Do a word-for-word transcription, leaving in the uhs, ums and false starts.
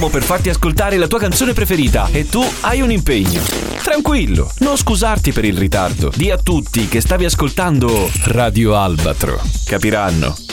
Stavo per farti ascoltare la tua canzone preferita e tu hai un impegno. Tranquillo, non scusarti per il ritardo. Di a tutti che stavi ascoltando Radio Albatro. Capiranno.